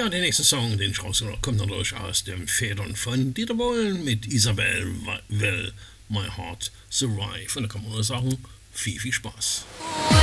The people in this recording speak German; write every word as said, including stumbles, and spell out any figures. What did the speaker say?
Ja, der nächste Song, den ich rausgebracht kommt natürlich aus dem Federn von Dieter Bohlen mit Isabel Will My Heart Survive. Und da kann man nur sagen, viel, viel Spaß.